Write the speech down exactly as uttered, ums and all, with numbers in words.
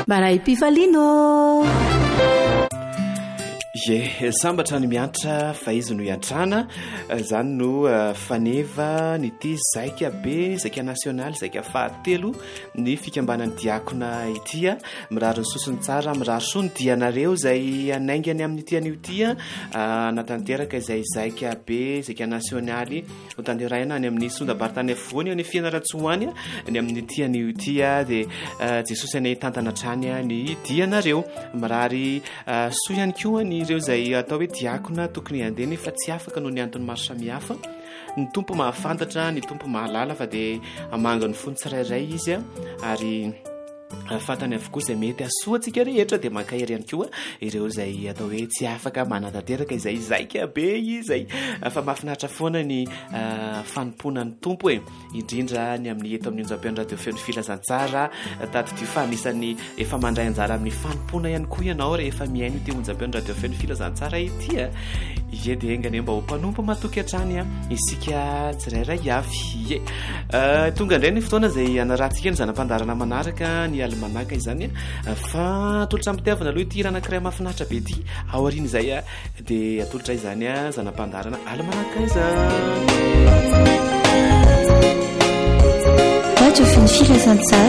Maray Pifalino. Ye sambatra ny mianatra fa izy no iantrana zany no faneva ny ty zaika be zaika nasionaly zaika fahatelo ny fikambanany diakona itya mirary ny sosiny tsara mirary so ny dianareo zay anaingany amin'ny itian'io tya natanteraka izay zaika be zaika nasionaly ho tanteraina any amin'ny sondabaritany afovoany ny fianaratsoany ny amin'ny tian'io tya de jesosy any tantana trany ny dianareo mirary so ihany koa ny ireo zay atao hoe diakona tokony andeny fa tsy afaka no ny antony maro samihafa ny tompo mahafantatra ny tompo mahalala fa de amanga ny fony tsirairay izy ary fatany avokoa zay mety asoatsika rehetra de mankairy ihany koa ireo zay atao hoe tsy afaka manantanteraka izay zaika be izay fa mahafinaritra foana ny fanompona ny tompo e indrindra ny amin'ny eto amin'ny onjam-peno radio feno filazantsara tato ty fa anisan'ny efa mandray anjara amin'ny fanompona ihany koa ianao rehefa miaino ity onjam-peno radio feno filazantsara ity a ye de engany mba ho mpanompo matoky hatrany a isika tsirairay avy ye tonga indray ny fotoana zay anarahantsika ny zanam-pandarana manaraka ny almanaka izany fa atolotra ampitiavana aloha ity ranankiray mahafinaritra be ty ao ariny zay a de atolotra izany a zanam-pandarana almanaka izany radio feno filazantsara